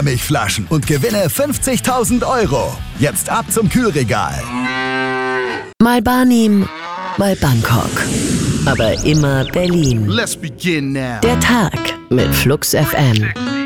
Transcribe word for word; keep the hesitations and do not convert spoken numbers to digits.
Milchflaschen und gewinne fünfzigtausend Euro. Jetzt ab zum Kühlregal. Mal Barnim, mal Bangkok. Aber immer Berlin. Let's begin now. Der Tag mit Flux F M.